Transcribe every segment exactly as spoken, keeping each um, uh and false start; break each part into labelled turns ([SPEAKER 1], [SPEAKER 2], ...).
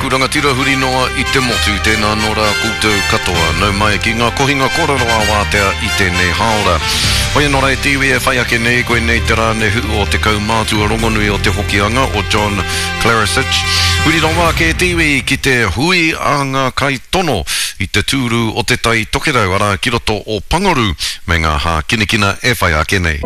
[SPEAKER 1] aku rangatira huri noa I te motu tēnā no rā koutou katoa nau mai ki ngā kohinga kororo a wātea I tēnei haora. Hoi anō rei tiwi e whai ake nei koe nei te rāne hu o te kaumātua rongonui o te hokianga o John Clarisic. Huri ronga ke tiwi ki te hui a ngā kai tono I te tūru o te tai tokerau ara ki roto o Pangoru me ngā hā kinikina e whai ake nei.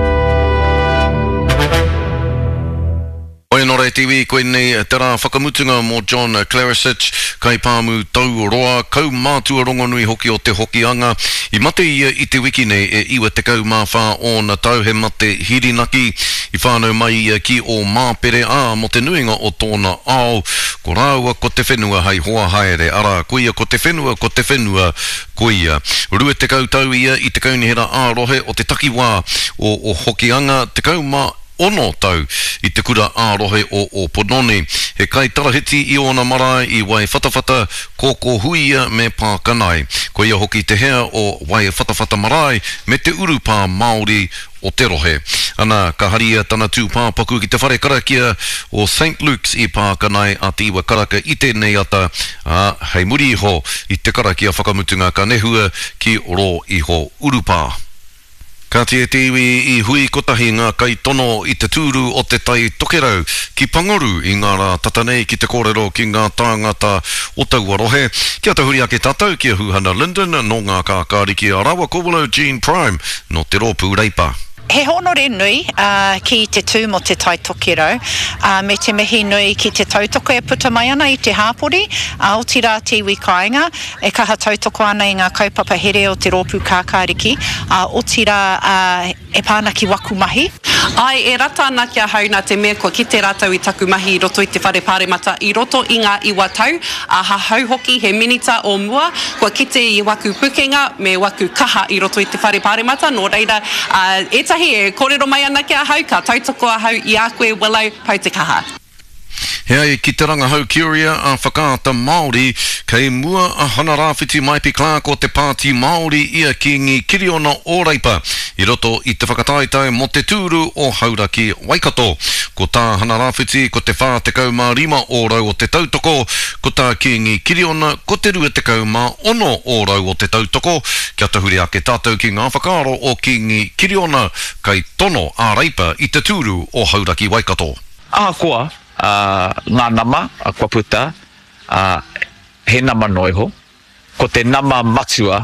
[SPEAKER 1] Oi anō rei tiwi koe nei te rā whakamutunga mo John Clarisic kai pāmu tau roa kau mātua rongonui hoki o te hokianga I mate ia I te wiki nei e iwa te kau māwha o na tau he mate hirinaki I whānau mai ia ki o māpere a mo te nuinga o tōna ao ko rāua ko te whenua hei hoa haere ara koia ko te whenua ko te whenua koia rue te kau tau ia I te kaunihera a rohe o te takiwā o, o hokianga te kau mā ono tau I te kura ārohe o, o Pononi. He kai tarahiti I ona marae I wai whatawhata kōkō huia me pākanai. Ko ia hoki te hea o wai whatawhata marae me te urupā Māori o te rohe. Ana ka haria tana tū pāpaku ki te whare karakia o Saint Luke's I pākanai a te iwa karaka I tēnei ata a hei muri iho I te karakia whakamutunga ka nehua ki ro iho urupā. Ka te tiwi I hui kotahi ngā kai tono I te tūru o te tai tokerau ki Pangoru I ngā rā tatanei ki te kōrero ki ngā tāngata o taua rohe. Kia te huri ake tātou ki a Huhana Linden no ngā kākāri ki a Rawa Kowalo Gene Prime no te rōpū reipa.
[SPEAKER 2] He honore nui uh, ki te tū mo te tai tokerau, uh, me te mihi nui ki te tautoko e puta mai ana I te hāpori, uh, o tira tiwi kāinga, e kaha tautoko ana I ngā kaupapa here o te rōpū kākāriki, uh, o tira uh, e pāna ki waku mahi.
[SPEAKER 3] Ai, e rata ana kia hauna te mea ko ki te rātau I taku mahi I roto I te whare pāremata I roto I ngā iwa tau, a ha hau hoki he minita o mua, kua kite I waku pukenga me waku kaha I roto I te whare pāremata, no reira, uh, e tahi e kōrero mai ana kia hau, ka tautoko a hau I a koe walau pau te kaha.
[SPEAKER 1] Hea e ki te ranga hau Curia a whakaata Māori kei mua a hana rāwhiti Maipi Clark o te pāti Māori ia ki ngi Kiriona o Reipa I roto I te whakataitai mo te tūru o Hauraki Waikato. Ko tā hana rāwhiti ko te whā te kaumā rima o rau o te tautoko, ko tā ki ngi Kiriona ko te rua te kaumā ono o rau o te tautoko. Kia te huri ake tātou ki ngā whakaaro o ki ngi Kiriona kai tono a Reipa I te tūru o Hauraki Waikato.
[SPEAKER 4] A koa. Uh, ngā nama, a kua puta, uh, he nama noiho, ko te nama matua,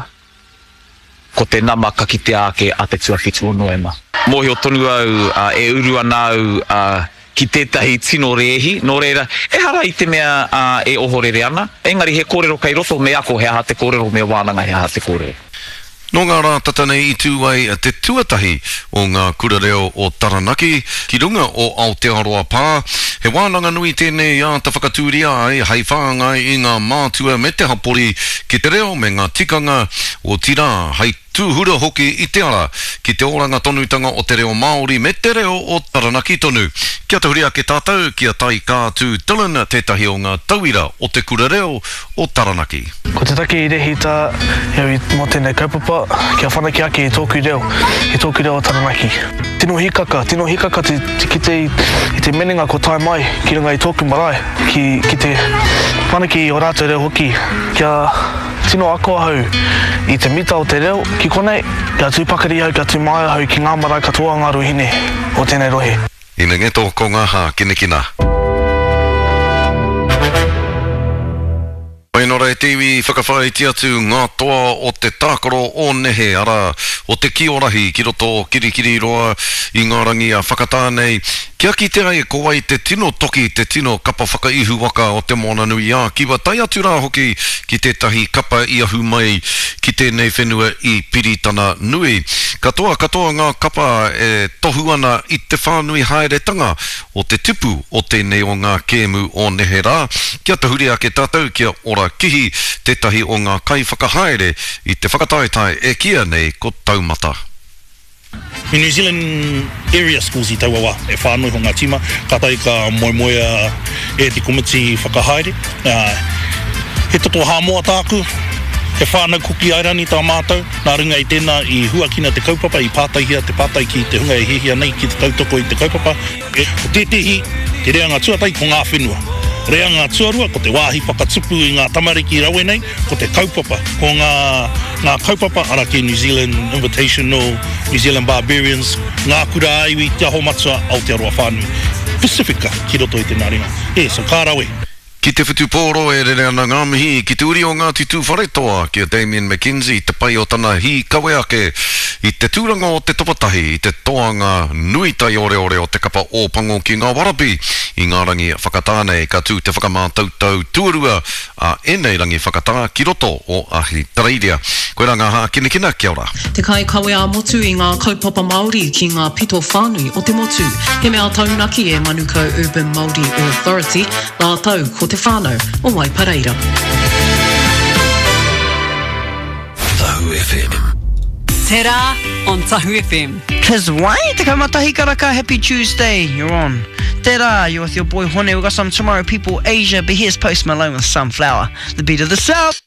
[SPEAKER 4] ko te nama kakite ake a te tuawhitu o noema. Mohi o tonu au uh, e uru ana au uh, ki tētahi tino reehi, no reira, e hara I te mea uh, e ohorere ana, engari he kōrero kai roto me ako he aha te kōrero me wānanga he aha te kōrero.
[SPEAKER 1] No ngā rā tatanei I tūwai te tuatahi o ngā kura reo o Taranaki ki runga o Aotearoa pā. He wānanga nui tēnei a ta whakatūria ai hei whāngai I ngā mātua me te hapori ki te reo me ngā tikanga o tira hei tūhura hoki I te ara ki te oranga tonutanga o te reo Māori me te reo o Taranaki tonu. Kia te huri ake tātou kia tai kātū Dylan tētahi o ngā tauira o te kura reo o Taranaki.
[SPEAKER 5] Ko te take I rehita hewi mo tēnei kaupapa kia whanaki ake I tōku reo, I tōku reo o Taranaki. Tino hikaka, tino hikaka te, te, ki te, I te menenga ko tai mai ki runga I tōku marae ki, ki te whanaki o rātou reo hoki. Kia tino ako hau I te mita o te reo ki konei, kia tūpakari hau, kia tūmaia hau ki ngā marae katoa ngā ruhine o tēnei rohe.
[SPEAKER 1] Ina ngeto ko ngā hā kinekina. Oi nō rei tiwi whakawhai tiatu ngā toa o te tākaro o nehe ara o te kiorahi ki roto kirikiri roa I ngā rangi a whakatānei. Kia ki te ai ko wai te tino toki te tino kapa whakaihu waka o te mona nui a kiwa tai atu rā hoki ki tētahi kapa I ahu mai ki tēnei whenua I piritana nui. Katoa katoa ngā kapa e tohu ana I te whānui haeretanga o te tupu o tēnei o ngā kēmu o nehe rā. Kia te huri ake tātou kia ora kihi tētahi o ngā kai whakahaere I te whakataitai e kia nei ko taumata.
[SPEAKER 6] In New Zealand area schools I Tauawa e whānui ho ngā tima, ka tai ka moemoea e te komiti whakahaere. Uh, he toto hāmoa tāku, he whānau kuki airani tā mātou, nā runga I tēnā I huakina te kaupapa, I pātaihia te pātaiki te hunga e hihia nei ki te tautoko I te kaupapa. E, o tētehi, te rea ngā tuatai ko ngā whenua. Rea ngā tuarua, ko te wāhi whakatupu i ngā tamariki rawe nei, ko te kaupapa, ko ngā, ngā kaupapa ara ki New Zealand Invitational, New Zealand Barbarians, ngā kura aiwi, te aho matua, Aotearoa whānui. Pacifica, ki roto i te naringa. E, so kā rawe.
[SPEAKER 1] Ki te whitu pōro e rere ana ngā mihi, ki te uri o ngā titu wharetoa, ki a Damien McKenzie, te pai o tana hi kawe ake, i te tūranga o te topatahi, i te toanga nui tai ore ore o te kapa o pango ki ngā warapi, i ngā rangi whakatāne ka tū te whakamātautau tuarua, a enei rangi whakatā ki roto o ahi tareiria. Koe rā ngā hā kina kina, kia ora.
[SPEAKER 7] Te kai kawe a motu i ngā kaupapa Māori ki ngā pito whānui o te motu. He mea taunaki e Manukau Urban Māori Authority, nā tau ko te whānau o Waipareira.
[SPEAKER 1] Tahu F M.
[SPEAKER 8] Te rā on Tahu F M.
[SPEAKER 9] Tis wai, te kaumatahi karaka, happy Tuesday, you're on. Te rā, you're with your boy Hone, we've got some Tomorrow People Asia, but here's Post Malone with Sunflower, the beat of the South.